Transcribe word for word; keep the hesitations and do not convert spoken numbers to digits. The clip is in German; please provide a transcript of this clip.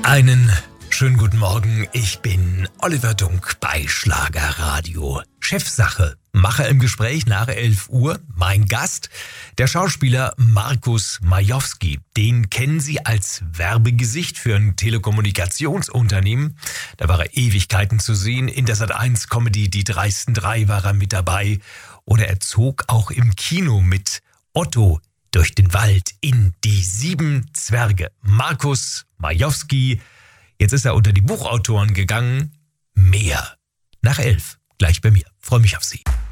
Einen schönen guten Morgen, ich bin Oliver Dunk bei Schlagerradio. Chefsache, Macher im Gespräch nach elf Uhr. Mein Gast, der Schauspieler Markus Majowski. Den kennen Sie als Werbegesicht für ein Telekommunikationsunternehmen. Da war er Ewigkeiten zu sehen. In der Sat eins Comedy Die dreisten drei war er mit dabei. Oder er zog auch im Kino mit Otto durch den Wald in Die sieben Zwerge. Markus Majowski. Jetzt ist er unter die Buchautoren gegangen. Mehr. Nach elf. Gleich bei mir. Freue mich auf Sie.